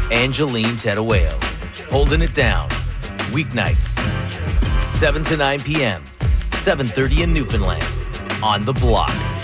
Angeline Terueo. Holding it down. Weeknights, 7 to 9 p.m., 7:30 in Newfoundland. On The Block.